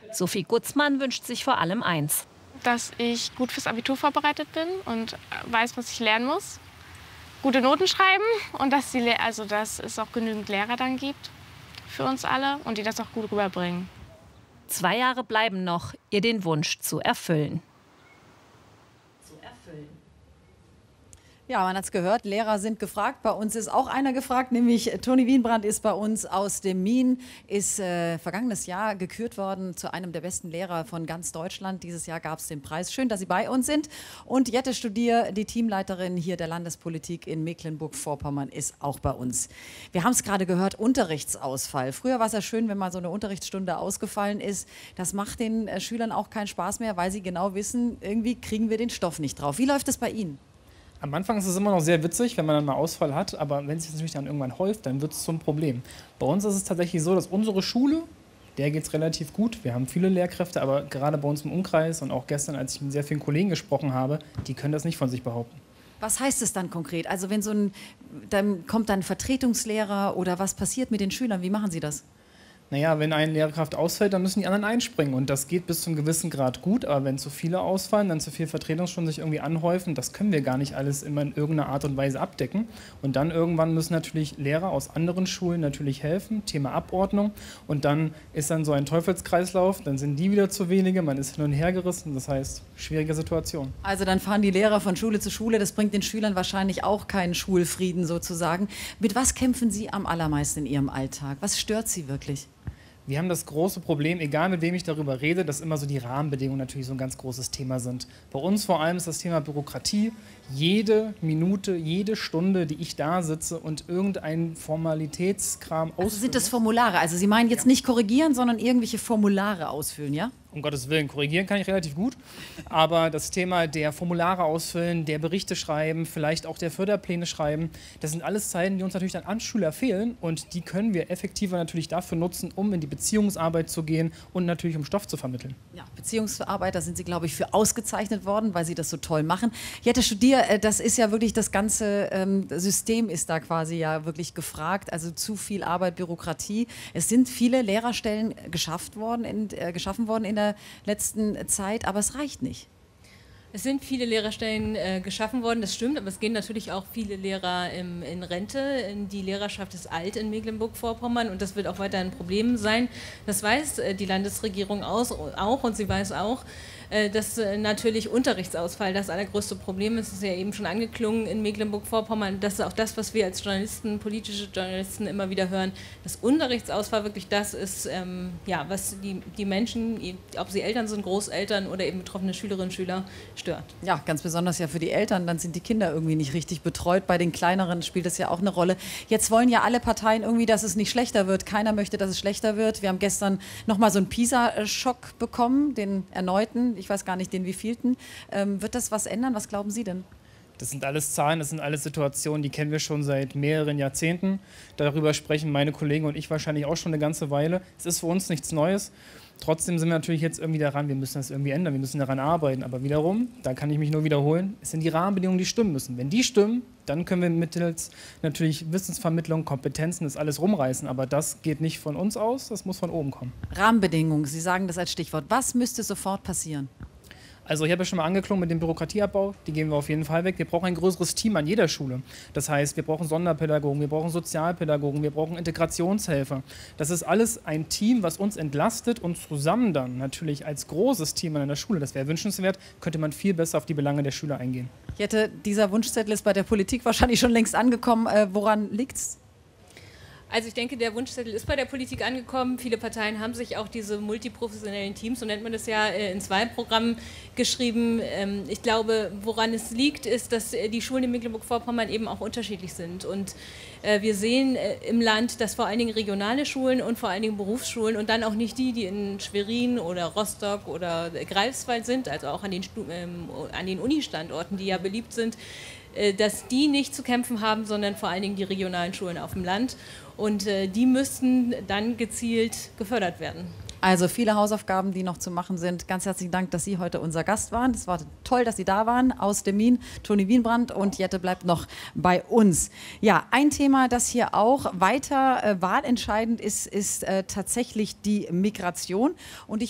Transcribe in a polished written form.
Sophie Gutzmann wünscht sich vor allem eins: dass ich gut fürs Abitur vorbereitet bin und weiß, was ich lernen muss. Gute Noten schreiben und dass es auch genügend Lehrer dann gibt für uns alle und die das auch gut rüberbringen. 2 Jahre bleiben noch, ihr den Wunsch zu erfüllen. Ja, man hat es gehört, Lehrer sind gefragt. Bei uns ist auch einer gefragt, nämlich Toni Wienbrand ist bei uns aus dem Mien, ist vergangenes Jahr gekürt worden zu einem der besten Lehrer von ganz Deutschland. Dieses Jahr gab es den Preis. Schön, dass Sie bei uns sind. Und Jette Studier, die Teamleiterin hier der Landespolitik in Mecklenburg-Vorpommern, ist auch bei uns. Wir haben es gerade gehört, Unterrichtsausfall. Früher war es ja schön, wenn mal so eine Unterrichtsstunde ausgefallen ist. Das macht den Schülern auch keinen Spaß mehr, weil sie genau wissen, irgendwie kriegen wir den Stoff nicht drauf. Wie läuft es bei Ihnen? Am Anfang ist es immer noch sehr witzig, wenn man dann mal Ausfall hat, aber wenn es sich natürlich dann irgendwann häuft, dann wird es zum Problem. Bei uns ist es tatsächlich so, dass unsere Schule, der geht es relativ gut. Wir haben viele Lehrkräfte, aber gerade bei uns im Umkreis und auch gestern, als ich mit sehr vielen Kollegen gesprochen habe, die können das nicht von sich behaupten. Was heißt es dann konkret? Also wenn dann kommt dann ein Vertretungslehrer oder was passiert mit den Schülern? Wie machen Sie das? Naja, wenn eine Lehrkraft ausfällt, dann müssen die anderen einspringen. Und das geht bis zu einem gewissen Grad gut. Aber wenn zu viele ausfallen, dann zu viele Vertretungsstunden sich irgendwie anhäufen, das können wir gar nicht alles immer in irgendeiner Art und Weise abdecken. Und dann irgendwann müssen natürlich Lehrer aus anderen Schulen natürlich helfen, Thema Abordnung. Und dann ist dann so ein Teufelskreislauf, dann sind die wieder zu wenige, man ist hin und her gerissen. Das heißt, schwierige Situation. Also dann fahren die Lehrer von Schule zu Schule. Das bringt den Schülern wahrscheinlich auch keinen Schulfrieden sozusagen. Mit was kämpfen Sie am allermeisten in Ihrem Alltag? Was stört Sie wirklich? Wir haben das große Problem, egal mit wem ich darüber rede, dass immer so die Rahmenbedingungen natürlich so ein ganz großes Thema sind. Bei uns vor allem ist das Thema Bürokratie. Jede Minute, jede Stunde, die ich da sitze und irgendein Formalitätskram ausfülle. Also sind das Formulare? Also Sie meinen jetzt nicht korrigieren, sondern irgendwelche Formulare ausfüllen, ja? Um Gottes Willen, korrigieren kann ich relativ gut. Aber das Thema der Formulare ausfüllen, der Berichte schreiben, vielleicht auch der Förderpläne schreiben, das sind alles Zeiten, die uns natürlich dann an Schüler fehlen. Und die können wir effektiver natürlich dafür nutzen, um in die Beziehungsarbeit zu gehen und natürlich um Stoff zu vermitteln. Ja, Beziehungsarbeit, da sind Sie, glaube ich, für ausgezeichnet worden, weil Sie das so toll machen. Jette Studier, das ist ja wirklich das ganze System ist da quasi ja wirklich gefragt. Also zu viel Arbeit, Bürokratie. Es sind viele Lehrerstellen geschaffen worden in der letzten Zeit, aber es reicht nicht. Es sind viele Lehrerstellen geschaffen worden, das stimmt, aber es gehen natürlich auch viele Lehrer in Rente. Die Lehrerschaft ist alt in Mecklenburg-Vorpommern und das wird auch weiter ein Problem sein. Das weiß die Landesregierung auch und sie weiß auch, dass natürlich Unterrichtsausfall das allergrößte Problem ist. Es ist ja eben schon angeklungen in Mecklenburg-Vorpommern. Das ist auch das, was wir als Journalisten, politische Journalisten immer wieder hören, dass Unterrichtsausfall wirklich das ist, ja, was die Menschen, ob sie Eltern sind, Großeltern oder eben betroffene Schülerinnen und Schüler, stört. Ja, ganz besonders ja für die Eltern. Dann sind die Kinder irgendwie nicht richtig betreut. Bei den Kleineren spielt das ja auch eine Rolle. Jetzt wollen ja alle Parteien irgendwie, dass es nicht schlechter wird. Keiner möchte, dass es schlechter wird. Wir haben gestern nochmal so einen PISA-Schock bekommen, den erneuten. Ich weiß gar nicht, den wievielten. Wird das was ändern? Was glauben Sie denn? Das sind alles Zahlen, das sind alles Situationen, die kennen wir schon seit mehreren Jahrzehnten. Darüber sprechen meine Kollegen und ich wahrscheinlich auch schon eine ganze Weile. Es ist für uns nichts Neues. Trotzdem sind wir natürlich jetzt irgendwie daran, wir müssen das irgendwie ändern, wir müssen daran arbeiten. Aber wiederum, da kann ich mich nur wiederholen, es sind die Rahmenbedingungen, die stimmen müssen. Wenn die stimmen, dann können wir mittels natürlich Wissensvermittlung, Kompetenzen, das alles rumreißen. Aber das geht nicht von uns aus, das muss von oben kommen. Rahmenbedingungen, Sie sagen das als Stichwort. Was müsste sofort passieren? Also ich habe ja schon mal angeklungen mit dem Bürokratieabbau, die gehen wir auf jeden Fall weg. Wir brauchen ein größeres Team an jeder Schule. Das heißt, wir brauchen Sonderpädagogen, wir brauchen Sozialpädagogen, wir brauchen Integrationshelfer. Das ist alles ein Team, was uns entlastet und zusammen dann natürlich als großes Team an einer Schule, das wäre wünschenswert, könnte man viel besser auf die Belange der Schüler eingehen. Jette, dieser Wunschzettel ist bei der Politik wahrscheinlich schon längst angekommen. Woran liegt's? Also ich denke, der Wunschzettel ist bei der Politik angekommen. Viele Parteien haben sich auch diese multiprofessionellen Teams, so nennt man das ja, ins Wahlprogramm geschrieben. Ich glaube, woran es liegt, ist, dass die Schulen in Mecklenburg-Vorpommern eben auch unterschiedlich sind. Und wir sehen im Land, dass vor allen Dingen regionale Schulen und vor allen Dingen Berufsschulen und dann auch nicht die in Schwerin oder Rostock oder Greifswald sind, also auch an den Uni-Standorten, die ja beliebt sind, dass die nicht zu kämpfen haben, sondern vor allen Dingen die regionalen Schulen auf dem Land. Und die müssten dann gezielt gefördert werden. Also viele Hausaufgaben, die noch zu machen sind. Ganz herzlichen Dank, dass Sie heute unser Gast waren. Es war toll, dass Sie da waren. Aus dem Mien, Toni Wienbrand, und Jette bleibt noch bei uns. Ja, ein Thema, das hier auch weiter wahlentscheidend ist, ist tatsächlich die Migration. Und ich